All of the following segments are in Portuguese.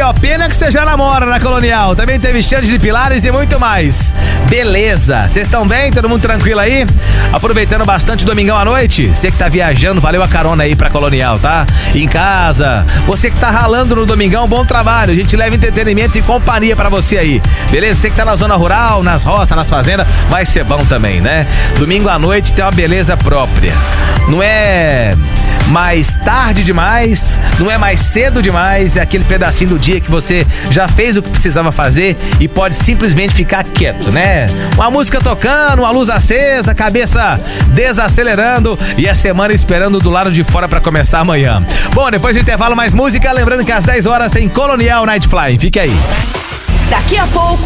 Colonial. Pena que você já namora na Colonial. Também teve Xande de Pilares e muito mais. Beleza, vocês estão bem? Todo mundo tranquilo aí? Aproveitando bastante o domingão à noite? Você que tá viajando, valeu a carona aí pra Colonial, tá? Em casa, você que tá ralando no domingão, bom trabalho. A gente leva entretenimento e companhia pra você aí. Beleza? Você que tá na zona rural, nas roças, nas fazendas, vai ser bom também, né? Domingo à noite tem uma beleza própria. Não é mais tarde demais, não é mais cedo demais, é aquele pedacinho do dia que você já fez o que precisava fazer e pode simplesmente ficar quieto, né? Uma música tocando, uma luz acesa, cabeça desacelerando e a semana esperando do lado de fora pra começar amanhã. Bom, depois do intervalo mais música, lembrando que às 10 horas tem Colonial Night Fly, fique aí. Daqui a pouco,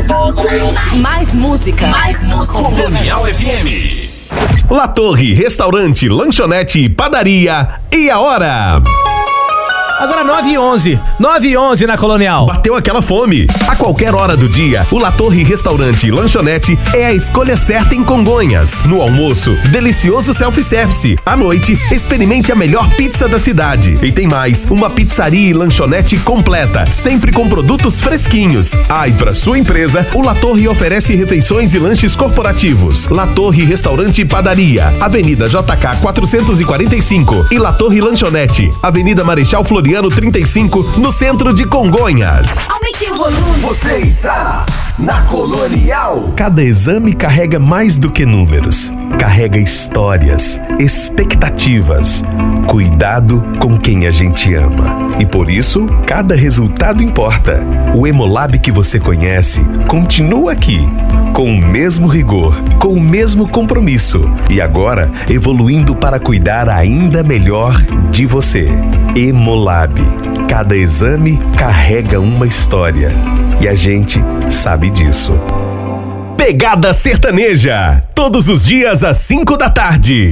mais música. Colonial FM. La Torre, restaurante, lanchonete e padaria. E a hora? Agora 9h11 na Colonial. Bateu aquela fome? A qualquer hora do dia, o La Torre Restaurante e Lanchonete é a escolha certa em Congonhas. No almoço, delicioso self-service. À noite, experimente a melhor pizza da cidade. E tem mais, uma pizzaria e lanchonete completa, sempre com produtos fresquinhos. E para sua empresa, o La Torre oferece refeições e lanches corporativos. La Torre Restaurante e Padaria, Avenida JK 445 e La Torre Lanchonete, Avenida Marechal Floriano 35, no centro de Congonhas. Aumente o volume. Você está na Colonial. Cada exame carrega mais do que números. Carrega histórias, expectativas, cuidado com quem a gente ama. E por isso, cada resultado importa. O Hemolab que você conhece continua aqui, com o mesmo rigor, com o mesmo compromisso. E agora, evoluindo para cuidar ainda melhor de você. Hemolab. Cada exame carrega uma história. E a gente sabe disso. Pegada Sertaneja. Todos os dias às 5 da tarde.